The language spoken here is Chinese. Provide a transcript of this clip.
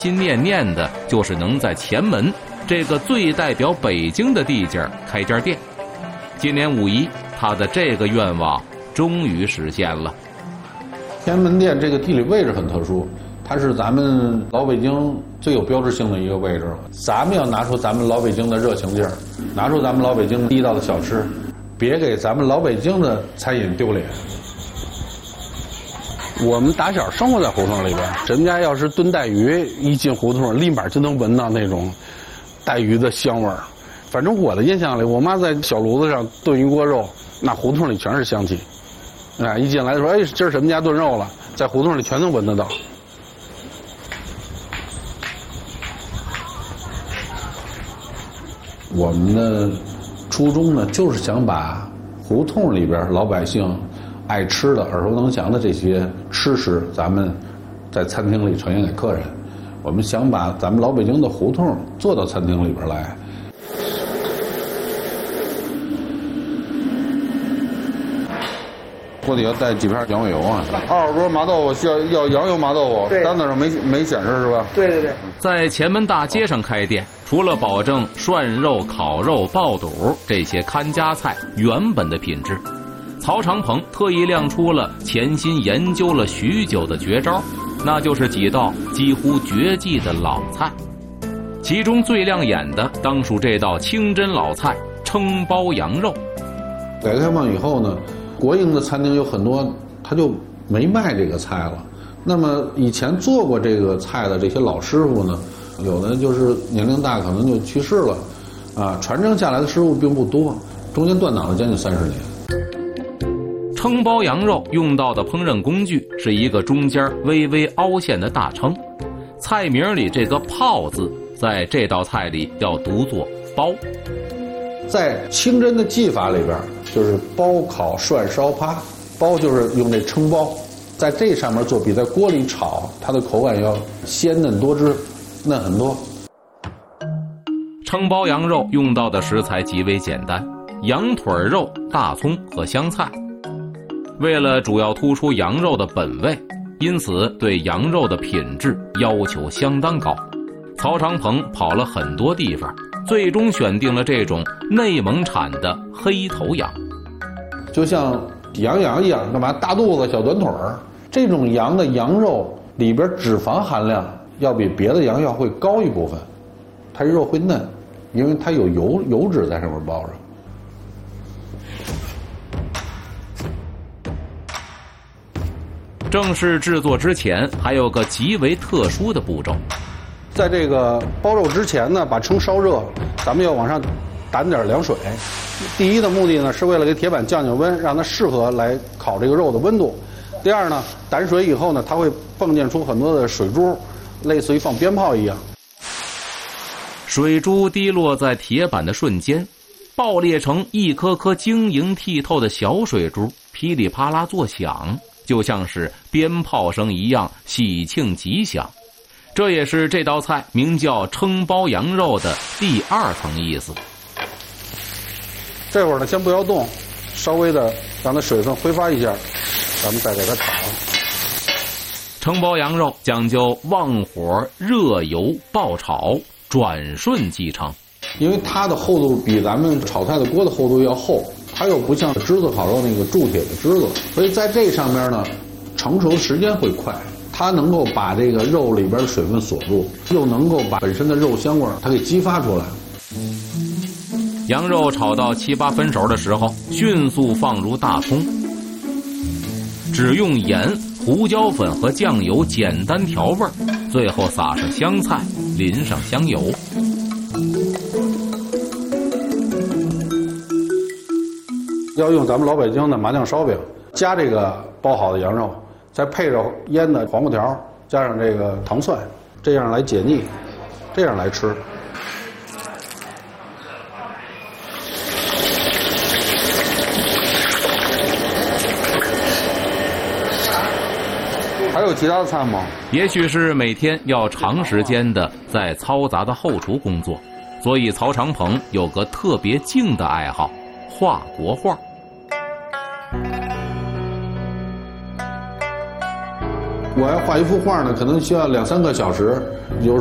心念念的就是能在前门这个最代表北京的地界开家店。今年5一，他的这个愿望终于实现了。 天安门店这个地理位置很特殊，它是咱们老北京最有标志性的一个位置了。咱们要拿出咱们老北京的热情劲儿，拿出咱们老北京地道的小吃，别给咱们老北京的餐饮丢脸。 我们打小生活在胡同里边，谁们家要是炖带鱼，一进胡同立马就能闻到那种带鱼的香味儿。反正我的印象里，我妈在小炉子上炖一锅肉，那胡同里全是香气。一进来就说：“哎，今儿什么家炖肉了？”在胡同里全能闻得到。 我们的初衷呢，就是想把胡同里边老百姓爱吃的、耳熟能详的这些吃食，咱们在餐厅里呈现给客人。我们想把咱们老北京的胡同做到餐厅里边来。锅底要带几片羊尾油啊？20多麻豆腐要羊油麻豆腐，单子上没显示是吧？ 对对对。 在前门大街上开店，除了保证涮肉、烤肉、爆肚这些看家菜原本的品质，曹长鹏特意亮出了潜心研究了许久的绝招，那就是几道几乎绝技的老菜。其中最亮眼的当属这道清真老菜撑包羊肉。 改革开放以后呢，国营的餐厅有很多他就没卖这个菜了。那么以前做过这个菜的这些老师傅呢，有的就是年龄大，可能就去世了，传承下来的师傅并不多，中间断档了将近30年。 撑包羊肉用到的烹饪工具是一个中间微微凹陷的大撑，菜名里这个泡字在这道菜里要读作包。 在清真的技法里边，就是包烤涮烧趴，包就是用这撑包，在这上面做比在锅里炒它的口感要鲜嫩多汁，嫩很多。 撑包羊肉用到的食材极为简单，羊腿肉、大葱和香菜。为了主要突出羊肉的本味，因此对羊肉的品质要求相当高。曹长鹏跑了很多地方，最终选定了这种内蒙产的黑头羊。 就像羊一样，干嘛大肚子小短腿儿，这种羊的羊肉里边脂肪含量要比别的羊要会高一部分，它肉会嫩，因为它有油脂在上面包着。 正式制作之前还有个极为特殊的步骤， 在这个包肉之前呢，把撑烧热，咱们要往上打点凉水。第一的目的呢，是为了给铁板降温，让它适合来烤这个肉的温度。第二呢，打水以后呢，它会迸溅出很多的水珠，类似于放鞭炮一样。 水珠滴落在铁板的瞬间，爆裂成一颗颗晶莹剔透的小水珠，噼里啪啦作响，就像是鞭炮声一样喜庆吉祥。这也是这道菜名叫撑包羊肉的第2层意思。 这会儿呢，先不要动，稍微的让它水分挥发一下，咱们再给它炒。 撑包羊肉讲究旺火、热油、爆炒、转瞬即成， 因为它的厚度比咱们炒菜的锅的厚度要厚，它又不像栀子烤肉那个铸铁的栀子，所以在这上面呢，成熟时间会快。它能够把这个肉里边的水分锁住，又能够把本身的肉香味它给激发出来。 羊肉炒到7、8分熟的时候，迅速放入大葱，只用盐、胡椒粉和酱油简单调味，最后撒上香菜，淋上香油。 要用咱们老北京的麻酱烧饼，加这个包好的羊肉，再配着腌的黄瓜条，加上这个糖蒜，这样来解腻，这样来吃。还有其他的菜吗？ 也许是每天要长时间的在嘈杂的后厨工作，所以曹长鹏有个特别静的爱好，画国画。 我要画一幅画呢，可能需要2-3个小时，有